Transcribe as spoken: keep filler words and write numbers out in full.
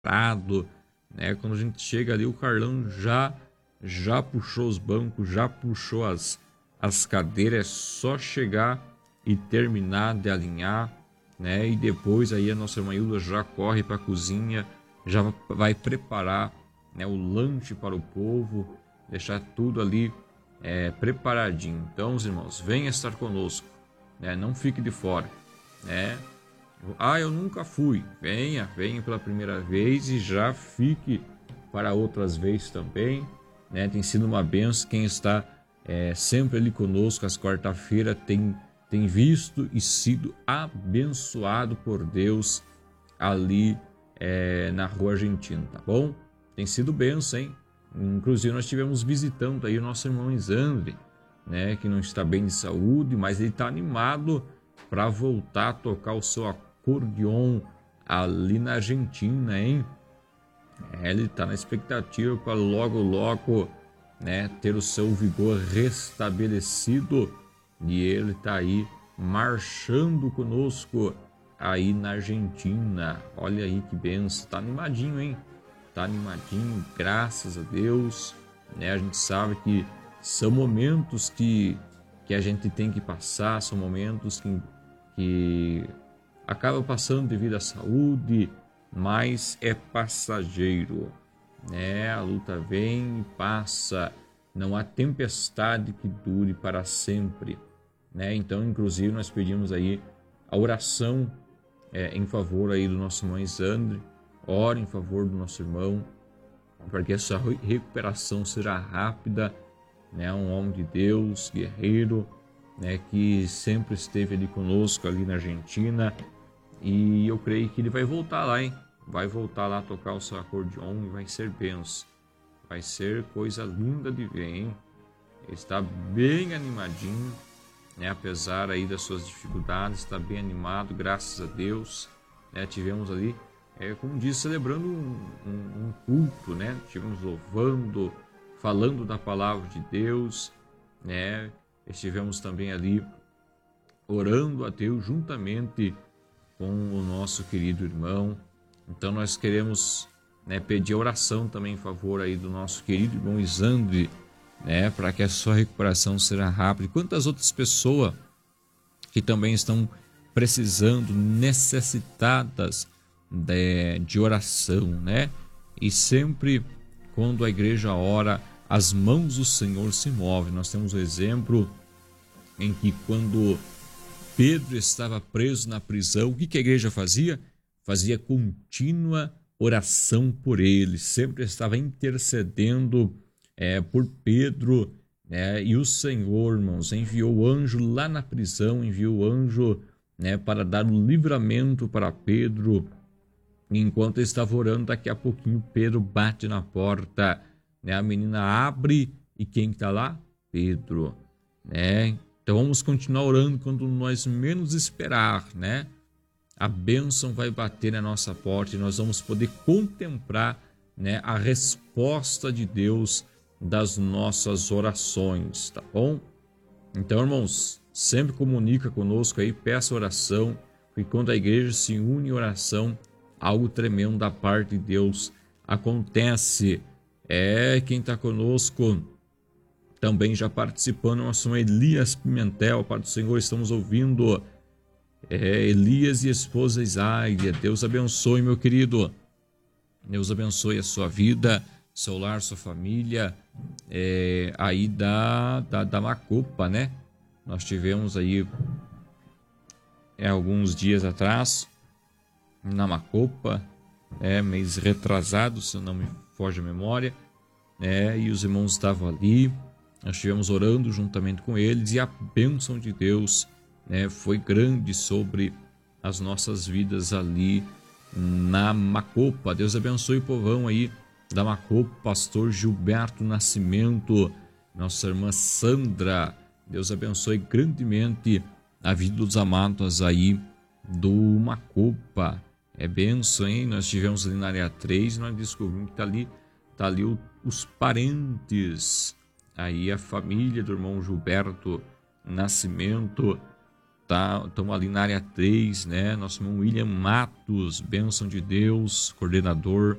preparado, né? Quando a gente chega ali, o Carlão já já puxou os bancos, já puxou as, as cadeiras, é só chegar e terminar de alinhar, né? E depois aí a nossa irmã Hilda já corre para a cozinha, já vai preparar, né, o lanche para o povo, deixar tudo ali é, preparadinho. Então, os irmãos, venha estar conosco, né? Não fique de fora, né? Ah, eu nunca fui. Venha, venha pela primeira vez e já fique para outras vezes também, né? Tem sido uma benção. Quem está é, sempre ali conosco às quarta-feiras tem, tem visto e sido abençoado por Deus ali é, na Rua Argentina, tá bom? Tem sido benção, hein? Inclusive nós estivemos visitando aí o nosso irmão Isandre, né? Que não está bem de saúde, mas ele está animado para voltar a tocar o seu acordeon ali na Argentina, hein? Ele está na expectativa para logo, logo, né, ter o seu vigor restabelecido, e ele está aí marchando conosco aí na Argentina. Olha aí que benção, tá animadinho, hein? Tá animadinho, graças a Deus, né? A gente sabe que são momentos que, que a gente tem que passar, são momentos que, que acaba passando devido à saúde, mas é passageiro, né? A luta vem e passa, não há tempestade que dure para sempre, né? Então, inclusive, nós pedimos aí a oração é, em favor aí do nosso irmão Isandre. Ore em favor do nosso irmão, para que essa recuperação seja rápida, né? Um homem de Deus, guerreiro, né? Que sempre esteve ali conosco ali na Argentina. E eu creio que ele vai voltar lá, hein? Vai voltar lá a tocar o seu acordeon e vai ser benção. Vai ser coisa linda de ver, hein? Ele está bem animadinho, né? Apesar aí das suas dificuldades, está bem animado, graças a Deus, né? Tivemos ali, é, como diz, celebrando um, um, um culto, né? Estivemos louvando, falando da palavra de Deus, né? Estivemos também ali orando a Deus juntamente com o nosso querido irmão. Então nós queremos, né, pedir oração também em favor aí do nosso querido irmão Isandre, né, para que a sua recuperação seja rápida. E quantas outras pessoas que também estão precisando, necessitadas de, de oração, né? E sempre quando a igreja ora, as mãos do Senhor se movem. Nós temos o exemplo em que quando Pedro estava preso na prisão, o que a igreja fazia? Fazia contínua oração por ele, sempre estava intercedendo é, por Pedro, né? E o Senhor, irmãos, enviou o anjo lá na prisão, enviou o anjo, né, para dar o livramento para Pedro. E enquanto ele estava orando, daqui a pouquinho Pedro bate na porta, né? A menina abre e quem está lá? Pedro, né? Então vamos continuar orando quando nós menos esperar, né? A bênção vai bater na nossa porta e nós vamos poder contemplar, né, a resposta de Deus das nossas orações, tá bom? Então, irmãos, sempre comunica conosco aí, peça oração, porque quando a igreja se une em oração, algo tremendo da parte de Deus acontece. É, quem está conosco também já participando, nosso irmão Elias Pimentel, Pai do Senhor, estamos ouvindo. É, Elias e esposa Isaías, Deus abençoe, meu querido. Deus abençoe a sua vida, seu lar, sua família, é, aí da, da, da Macopa, né? Nós tivemos aí é, alguns dias atrás na Macopa, é, mês retrasado, se não me foge a memória, né? E os irmãos estavam ali, nós estivemos orando juntamente com eles e a bênção de Deus, né, foi grande sobre as nossas vidas ali na Macopa. Deus abençoe o povão aí da Macopa, pastor Gilberto Nascimento, nossa irmã Sandra. Deus abençoe grandemente a vida dos amados aí do Macopa. É benção, hein? Nós estivemos ali na área três e nós descobrimos que tá ali, tá ali o, os parentes, aí a família do irmão Gilberto Nascimento tá, estamos ali na área três, né? Nosso irmão William Matos, bênção de Deus, coordenador